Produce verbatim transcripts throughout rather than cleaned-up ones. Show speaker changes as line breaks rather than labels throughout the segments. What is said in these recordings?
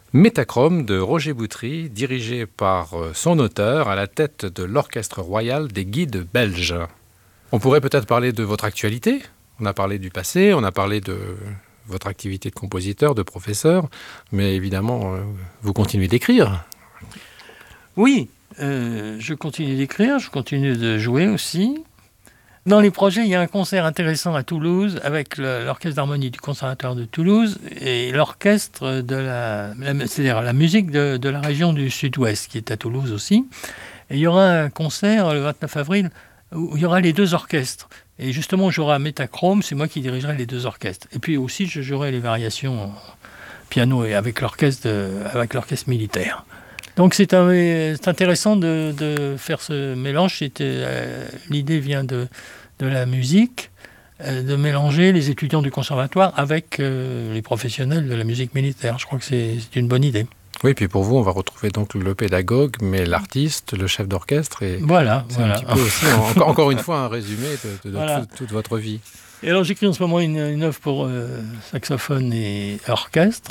Métachrome de Roger Boutry, dirigé par son auteur à la tête de l'Orchestre royal des guides belges. On pourrait peut-être parler de votre actualité. On a parlé du passé, on a parlé de votre activité de compositeur, de professeur, mais évidemment, euh, vous continuez d'écrire.
Oui, euh, je continue d'écrire, je continue de jouer aussi. Dans les projets, il y a un concert intéressant à Toulouse avec le, l'Orchestre d'harmonie du Conservatoire de Toulouse et l'orchestre de la, la c'est-à-dire la musique de, de la région du Sud-Ouest qui est à Toulouse aussi. Et il y aura un concert le vingt-neuf avril où il y aura les deux orchestres. Et justement, j'aurai à Métachrome, c'est moi qui dirigerai les deux orchestres. Et puis aussi, je jouerai les variations piano et avec l'orchestre, de, avec l'orchestre militaire. Donc c'est, un, c'est intéressant de, de faire ce mélange. C'était, euh, l'idée vient de, de la musique, euh, de mélanger les étudiants du conservatoire avec euh, les professionnels de la musique militaire. Je crois que c'est, c'est une bonne idée.
Oui, puis pour vous, on va retrouver donc le pédagogue, mais l'artiste, le chef d'orchestre. Et
voilà,
c'est
voilà.
un petit peu aussi, en, encore une fois, un résumé de, de, de
voilà.
toute, toute votre vie.
Et alors j'écris en ce moment une, une œuvre pour euh, saxophone et orchestre.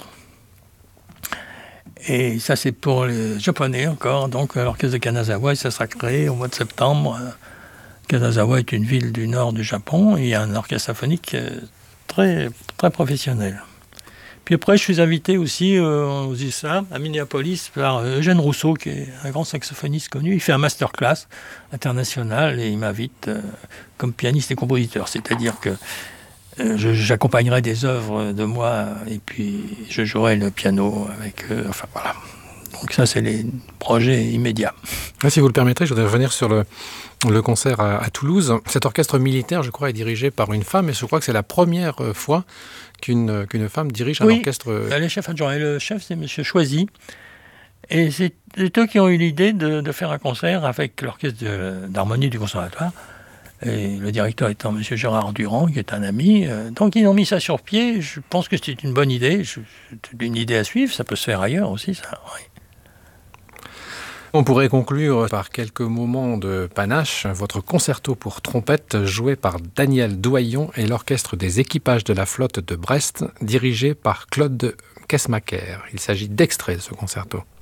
Et ça, c'est pour les Japonais encore. Donc, l'orchestre de Kanazawa, ça sera créé au mois de septembre. Kanazawa est une ville du nord du Japon. Et il y a un orchestre symphonique très, très professionnel. Puis après, je suis invité aussi euh, aux U S A, à Minneapolis, par Eugène Rousseau, qui est un grand saxophoniste connu. Il fait un masterclass international et il m'invite euh, comme pianiste et compositeur. C'est-à-dire que Je, j'accompagnerai des œuvres de moi et puis je jouerai le piano avec eux. Enfin voilà. Donc ça, c'est les projets immédiats.
Ah, si vous le permettrez, je voudrais revenir sur le, le concert à, à Toulouse. Cet orchestre militaire, je crois, est dirigé par une femme et je crois que c'est la première fois qu'une, qu'une femme dirige un
oui,
orchestre.
Elle est chef adjoint et le chef, c'est M. Choisy. Et c'est, c'est eux qui ont eu l'idée de, de faire un concert avec l'orchestre de, d'harmonie du conservatoire. Et le directeur étant M. Gérard Durand, qui est un ami. Donc ils ont mis ça sur pied. Je pense que c'est une bonne idée. C'est une idée à suivre. Ça peut se faire ailleurs aussi, ça. Oui.
On pourrait conclure par quelques moments de panache. Votre concerto pour trompette, joué par Daniel Douaillon et l'orchestre des équipages de la flotte de Brest, dirigé par Claude Kesmaker. Il s'agit d'extraits de ce concerto.